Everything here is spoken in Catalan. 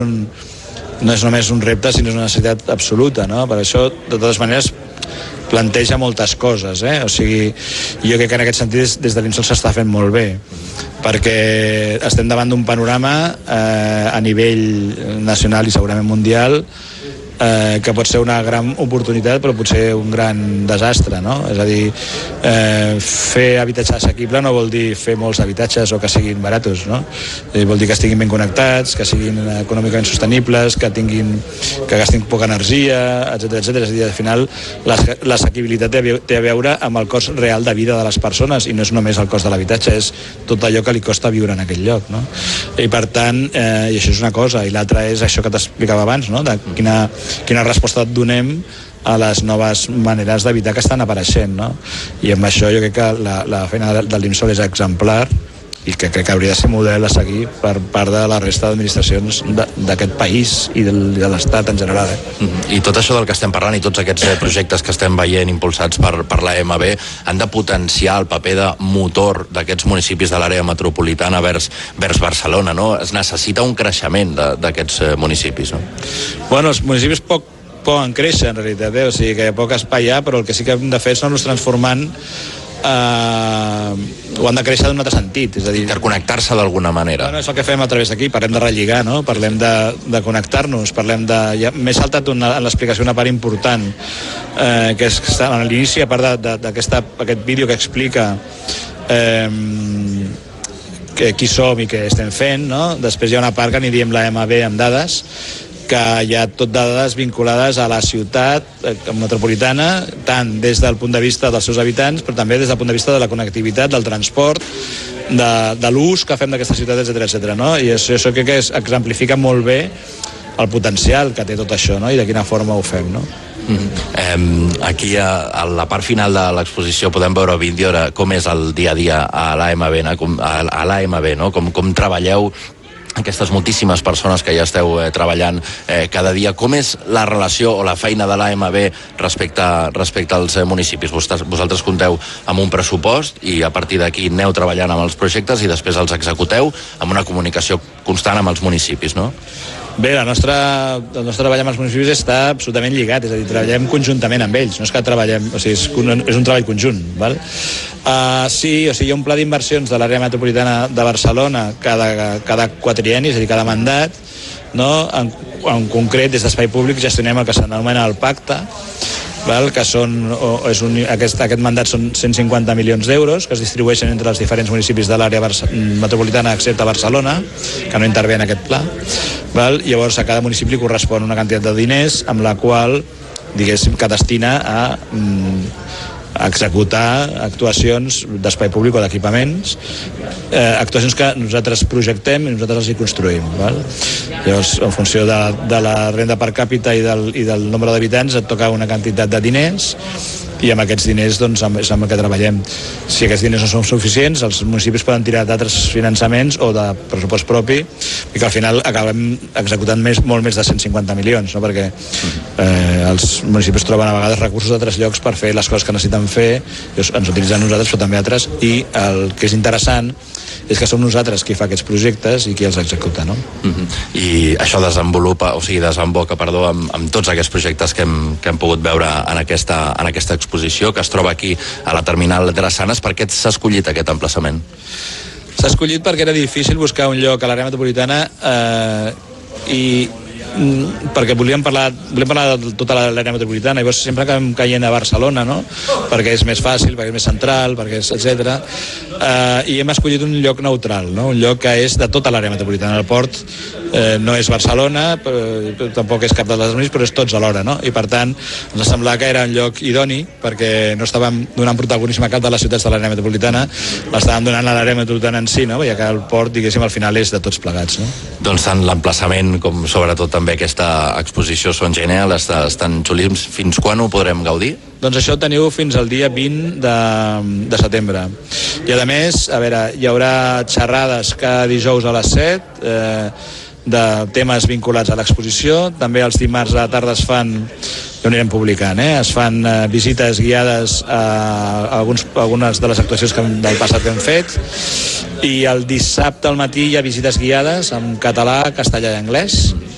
no és només un repte, sinó una necessitat absoluta, no? Per això, de totes maneres, planteja moltes coses, o sigui, jo crec que en aquest sentit des de l'INSOL s'està fent molt bé, perquè estem davant d'un panorama a nivell nacional i segurament mundial que pot ser una gran oportunitat però potser un gran desastre, no? És a dir, fer habitatge assequible no vol dir fer molts habitatges o que siguin baratos, no? Vol dir que estiguin ben connectats, que siguin econòmicament sostenibles, que gastin poca energia, etcètera, etcètera. És a dir, al final l'assequibilitat té a veure amb el cost real de vida de les persones i no és només el cost de l'habitatge, és tot allò que li costa viure en aquell lloc, no? I per tant, i això és una cosa, i l'altra és això que t'explicava abans, no? De quina resposta donem a les noves maneres d'evitar que estan apareixent, no? I amb això jo crec que la feina de l'INSOL és exemplar i que crec que hauria de ser model a seguir per part de la resta d'administracions d'aquest país i de l'Estat en general. I tot això del que estem parlant i tots aquests projectes que estem veient impulsats per l'AMB han de potenciar el paper de motor d'aquests municipis de l'àrea metropolitana vers Barcelona, no? Es necessita un creixement d'aquests municipis, no? Bueno, els municipis poden créixer en realitat, o sigui que poc espai hi ha, però el que sí que hem de fer és anar-los transformant o han de créixer d'un altre sentit, és a dir, interconnectar-se d'alguna manera. Bueno, és el que fem a través d'aquí, parlem de relligar, no? Parlem de connectar-nos, parlem de... M'he saltat en l'explicació una part important, que és que està a l'inici, a part d'aquest vídeo que explica qui som i què estem fent, no? Després hi ha una part que n'hi diem l'AMB amb dades, que hi ha tot dades vinculades a la ciutat metropolitana, tant des del punt de vista dels seus habitants, però també des del punt de vista de la connectivitat, del transport, de l'ús que fem d'aquesta ciutat, etcètera, no? I això crec que exemplifica molt bé el potencial que té tot això, no? I de quina forma ho fem, no? Aquí a la part final de l'exposició podem veure el vídeo de com és el dia a dia a l'AMB, no? Com treballeu aquestes moltíssimes persones que ja esteu treballant cada dia. Com és la relació o la feina de l'AMB respecte als municipis? Vosaltres compteu amb un pressupost i a partir d'aquí aneu treballant amb els projectes i després els executeu amb una comunicació constant amb els municipis, no? Bé, el nostre treball amb els municipis està absolutament lligat, és a dir, treballem conjuntament amb ells, no és que treballem, o sigui, és un treball conjunt, val? Sí, o sigui, hi ha un pla d'inversions de l'àrea metropolitana de Barcelona cada quatrienni, és a dir, cada mandat, no? En concret, des d'Espai Públic gestionem el que s'anomena el pacte, que aquest mandat són 150 milions d'euros que es distribueixen entre els diferents municipis de l'àrea metropolitana excepte Barcelona, que no intervé en aquest pla. Llavors a cada municipi li correspon una quantitat de diners amb la qual, diguéssim, que destina a executar actuacions d'espai públic o d'equipaments, actuacions que nosaltres projectem i nosaltres els hi construïm. Llavors, en funció de la renda per càpita i del nombre d'habitants, et toca una quantitat de diners i amb aquests diners doncs, és amb el que treballem. Si aquests diners no són suficients, els municipis poden tirar d'altres finançaments o de pressupost propi i que al final acabem executant molt més de 150 milions, no? Perquè els municipis troben a vegades recursos d'altres llocs per fer les coses que necessiten fer, ens utilitzen nosaltres però també altres, i el que és interessant és que som nosaltres qui fa aquests projectes i qui els executa, no? I això desemboca amb tots aquests projectes que hem pogut veure en aquesta exposició que es troba aquí a la terminal Drassanes. Per què s'ha escollit aquest emplaçament? S'ha escollit perquè era difícil buscar un lloc a l'àrea metropolitana perquè volíem parlar de tota l'àrea metropolitana i llavors sempre acabem caient a Barcelona, no? Perquè és més fàcil, perquè és més central, perquè és etcètera, i hem escollit un lloc neutral, no? Un lloc que és de tota l'àrea metropolitana. El port no és Barcelona, tampoc és cap de les municipis, però és tots alhora, no? I per tant ens semblava que era un lloc idoni perquè no estàvem donant protagonisme a cap de les ciutats de l'àrea metropolitana, l'estàvem donant a l'àrea metropolitana en si, no? Ja que el port, diguéssim, al final és de tots plegats, no? Doncs tant l'emplaçament com sobretot també aquesta exposició són genials, estan xulíssims. Fins quan ho podrem gaudir? Doncs això ho teniu fins al dia 20 de setembre. I a més, a veure, hi haurà xerrades cada dijous a les 7 de temes vinculats a l'exposició. També els dimarts a la tarda es fan, ja ho anirem publicant, es fan visites guiades a algunes de les actuacions del passat que hem fet, i el dissabte al matí hi ha visites guiades en català, castellà i anglès,